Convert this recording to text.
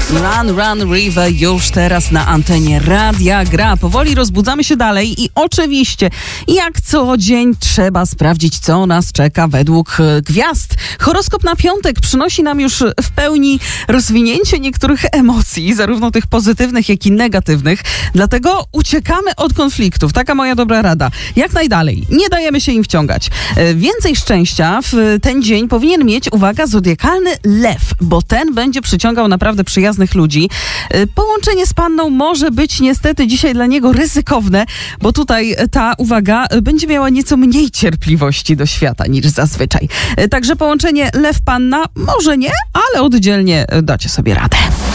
Run, Run River już teraz na antenie Radia Gra. Powoli rozbudzamy się dalej i oczywiście jak co dzień trzeba sprawdzić, co nas czeka według gwiazd. Horoskop na piątek przynosi nam już w pełni rozwinięcie niektórych emocji, zarówno tych pozytywnych, jak i negatywnych. Dlatego uciekamy od konfliktów. Taka moja dobra rada. Jak najdalej. Nie dajemy się im wciągać. Więcej szczęścia w ten dzień powinien mieć, uwaga, zodiakalny lew, bo ten będzie przyciągał naprawdę przyjaznych ludzi. Połączenie z panną może być niestety dzisiaj dla niego ryzykowne, bo tutaj ta, uwaga, będzie miała nieco mniej cierpliwości do świata niż zazwyczaj. Także połączenie lew-panna może nie, ale oddzielnie dacie sobie radę.